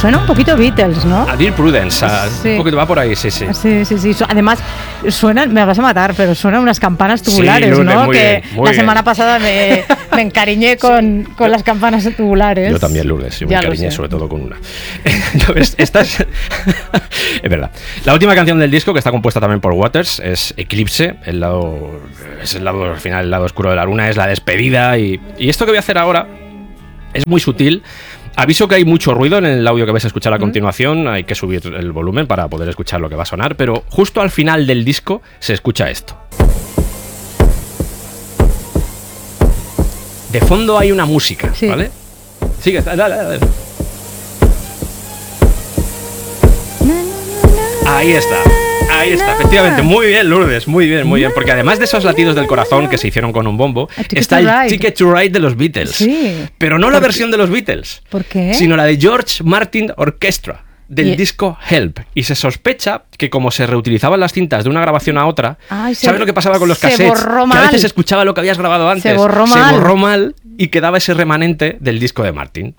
suena un poquito Beatles, ¿no? A Dear Prudence, Sí. un poquito va por ahí, sí. Sí. Además, suenan, me vas a matar, pero suenan unas campanas tubulares, Sí, Lourdes, ¿no? muy Que bien, muy la bien. semana pasada me encariñé con las campanas tubulares. Yo también, Lourdes, yo me Ya lo encariñé sé. sobre todo con una. Entonces, esta es... es verdad. La última canción del disco, que está compuesta también por Waters, es Eclipse, es el lado al final, el lado oscuro de la luna, es la despedida, y esto que voy a hacer ahora es muy sutil. Aviso que hay mucho ruido en el audio que vais a escuchar a continuación, hay que subir el volumen para poder escuchar lo que va a sonar, pero justo al final del disco se escucha esto. De fondo hay una música, Sí. ¿vale? Sigue, dale. Ahí está, efectivamente, muy bien, Lourdes, muy bien, porque además de esos latidos del corazón que se hicieron con un bombo, está el Ticket to Ride de los Beatles, Sí. pero no la versión de los Beatles, ¿Por qué? sino la de George Martin Orchestra, del disco Help, y se sospecha que como se reutilizaban las cintas de una grabación a otra, ¿sabes lo que pasaba con los se cassettes? borró Que mal. a veces se escuchaba lo que habías grabado antes, Se borró mal. y quedaba ese remanente del disco de Martin.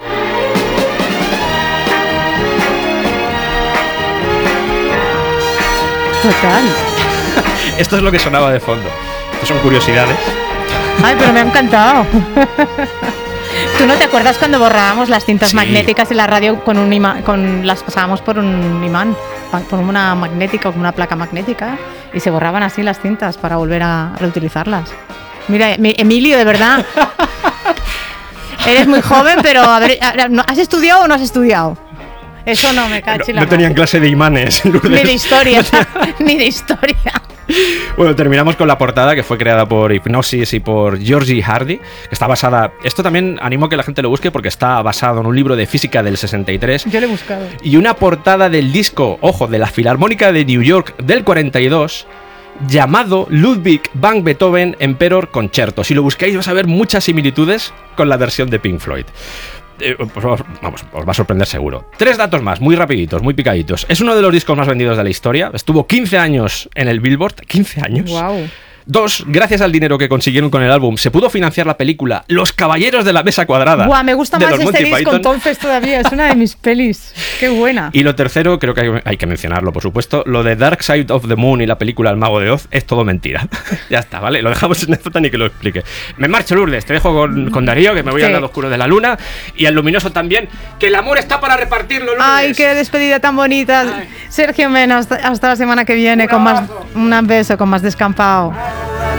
Total. Esto es lo que sonaba de fondo. Estas son curiosidades. Ay, pero me ha encantado. ¿Tú no te acuerdas cuando borrábamos las cintas Sí. magnéticas en la radio con un imán, las pasábamos por un imán, por una magnética o con una placa magnética y se borraban así las cintas para volver a reutilizarlas? Mira, Emilio, de verdad. Eres muy joven, pero a ver, ¿has estudiado o no has estudiado? Eso no me cacho en la No tenían mano. clase de imanes, Ni Lourdes. de historia, ni de historia. Bueno, terminamos con la portada, que fue creada por Hipgnosis y por Georgie Hardy, que está basada... Esto también animo a que la gente lo busque porque está basado en un libro de física del 63 Yo lo he buscado. y una portada del disco, ojo, de la Filarmónica de New York del 42, llamado Ludwig van Beethoven Emperor Concerto. Si lo buscáis vas a ver muchas similitudes con la versión de Pink Floyd. Pues vamos, os va a sorprender seguro. 3 datos más, muy rapiditos, muy picaditos. Es uno de los discos más vendidos de la historia. Estuvo 15 años en el Billboard. 15 años. Wow. 2, gracias al dinero que consiguieron con el álbum, se pudo financiar la película Los Caballeros de la Mesa Cuadrada. Buah, me gusta de más los este Monty disco Python. entonces todavía. Es una de mis pelis. Qué buena. Y lo tercero, creo que hay que mencionarlo, por supuesto, lo de Dark Side of the Moon y la película El Mago de Oz es todo mentira. Ya está, ¿vale? Lo dejamos en esto ni que lo explique. Me marcho, Lourdes, te dejo con Darío, que me voy Sí. al lado oscuro de la luna, y al luminoso también, que el amor está para repartirlo, Lourdes. Ay, qué despedida tan bonita. Ay. Sergio Mena, hasta la semana que viene con más. Un beso, con más descampado.